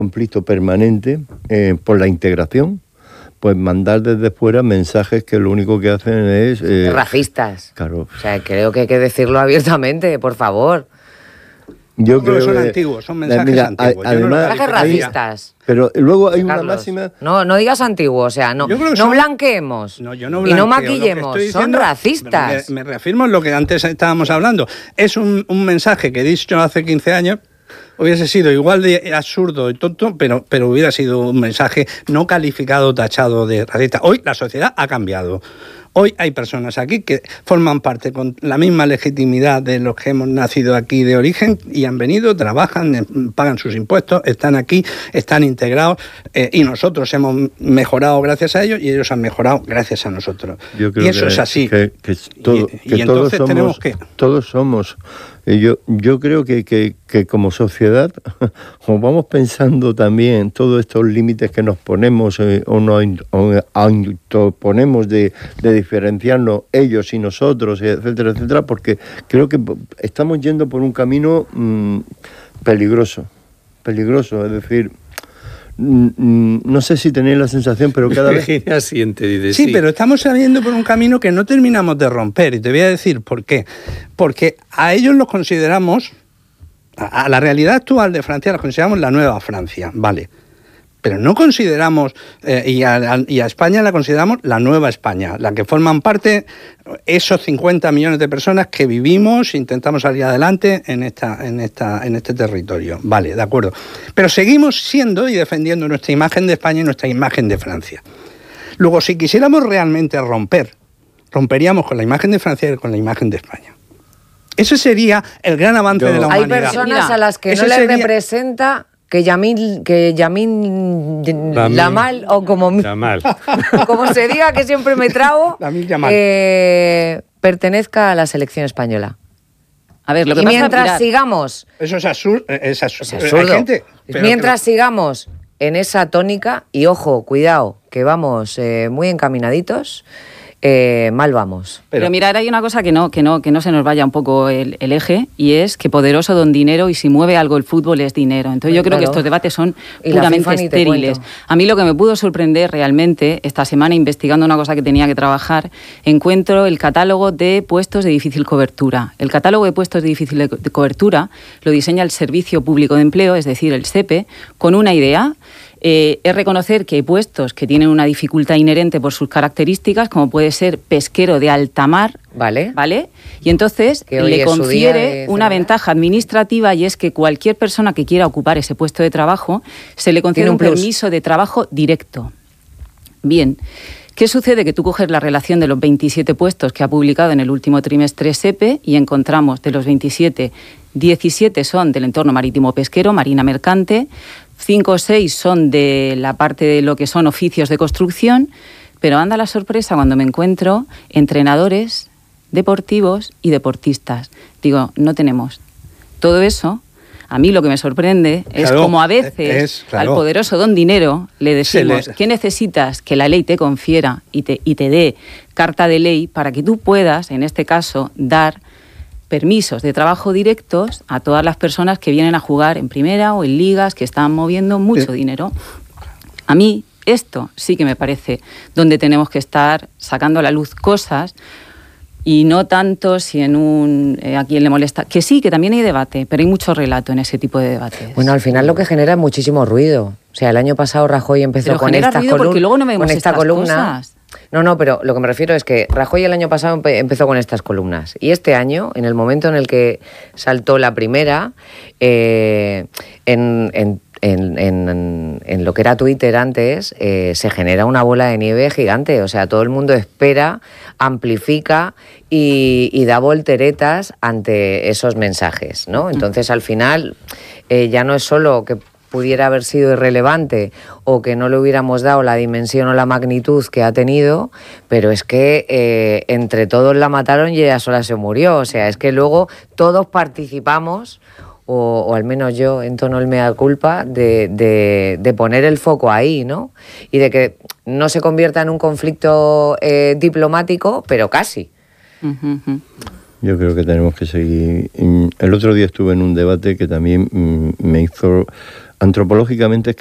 conflicto permanente por la integración, pues mandar desde fuera mensajes que lo único que hacen es... racistas. Claro. O sea, creo que hay que decirlo abiertamente, por favor. Yo creo que son antiguos, son mensajes antiguos. Además, mensajes racistas. Pero luego hay una máxima... No digas antiguo, o sea, no blanqueemos y no maquillemos, son racistas. Me reafirmo en lo que antes estábamos hablando. Es un mensaje que he dicho hace 15 años, hubiese sido igual de absurdo y tonto, pero hubiera sido un mensaje no calificado, tachado de racista. Hoy la sociedad ha cambiado. Hoy hay personas aquí que forman parte con la misma legitimidad de los que hemos nacido aquí de origen y han venido, trabajan, pagan sus impuestos, están aquí, están integrados y nosotros hemos mejorado gracias a ellos y ellos han mejorado gracias a nosotros. Yo creo y eso es así. Y entonces tenemos que... Todos somos... Yo creo que como sociedad como vamos pensando también todos estos límites que nos ponemos o nos autoponemos de diferenciarnos ellos y nosotros, etcétera, etcétera, porque creo que estamos yendo por un camino peligroso, es decir... No sé si tenéis la sensación, pero cada vez... Sí, pero estamos saliendo por un camino que no terminamos de romper, y te voy a decir por qué. Porque a ellos los consideramos, a la realidad actual de Francia, los consideramos la nueva Francia, vale. Pero no consideramos, y a España la consideramos la nueva España, la que forman parte esos 50 millones de personas que vivimos e intentamos salir adelante en este territorio. Vale, de acuerdo. Pero seguimos siendo y defendiendo nuestra imagen de España y nuestra imagen de Francia. Luego, si quisiéramos realmente romperíamos con la imagen de Francia y con la imagen de España. Ese sería el gran avance de la humanidad. Hay personas a las que no les representa... Que Yamin Lamal, o como se diga, que siempre me trago, pertenezca a la selección española. A ver, lo que mientras sigamos... Eso es absurdo. Mientras sigamos en esa tónica, y ojo, cuidado, que vamos muy encaminaditos... mal vamos. Pero mirad, hay una cosa que no se nos vaya un poco el eje, y es que poderoso don dinero, y si mueve algo el fútbol es dinero. Entonces yo creo que estos debates son puramente estériles. A mí lo que me pudo sorprender realmente, esta semana investigando una cosa que tenía que trabajar, encuentro el catálogo de puestos de difícil cobertura. El catálogo de puestos de difícil cobertura lo diseña el Servicio Público de Empleo, es decir, el SEPE, con una idea. Es reconocer que hay puestos que tienen una dificultad inherente por sus características, como puede ser pesquero de alta mar, ¿vale? Y entonces le confiere una ventaja administrativa, y es que cualquier persona que quiera ocupar ese puesto de trabajo se le concede un permiso de trabajo directo. Bien, ¿qué sucede? Que tú coges la relación de los 27 puestos que ha publicado en el último trimestre SEPE y encontramos de los 27, 17 son del entorno marítimo pesquero, marina mercante, 5 o 6 son de la parte de lo que son oficios de construcción, pero anda la sorpresa cuando me encuentro entrenadores deportivos y deportistas. Digo, no tenemos. Todo eso, a mí lo que me sorprende es como a veces al poderoso don dinero le decimos, ¿qué necesitas que la ley te confiera y te dé carta de ley para que tú puedas, en este caso, dar permisos de trabajo directos a todas las personas que vienen a jugar en primera o en ligas que están moviendo mucho dinero? A mí esto sí que me parece donde tenemos que estar sacando a la luz cosas, y no tanto si a quien le molesta. Que sí, que también hay debate, pero hay mucho relato en ese tipo de debates. Bueno, al final lo que genera es muchísimo ruido. O sea, el año pasado Rajoy empezó con estas columnas. Porque luego no vemos estas cosas. No, pero lo que me refiero es que Rajoy el año pasado empezó con estas columnas. Y este año, en el momento en el que saltó la primera, en lo que era Twitter antes, se genera una bola de nieve gigante. O sea, todo el mundo espera, amplifica y da volteretas ante esos mensajes, ¿no? Entonces, al final, ya no es solo que pudiera haber sido irrelevante o que no le hubiéramos dado la dimensión o la magnitud que ha tenido, pero es que entre todos la mataron y ella sola se murió. O sea, es que luego todos participamos, o al menos yo entono el mea culpa, de poner el foco ahí, ¿no? Y de que no se convierta en un conflicto diplomático, pero casi. Yo creo que tenemos que seguir. El otro día estuve en un debate que también me hizo antropológicamente